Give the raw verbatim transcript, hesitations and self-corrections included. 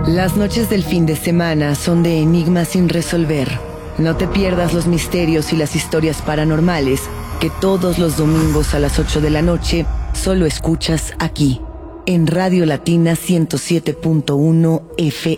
Las noches del fin de semana son de enigmas sin resolver. No te pierdas los misterios y las historias paranormales que todos los domingos a las ocho de la noche solo escuchas aquí, en Radio Latina ciento siete punto uno F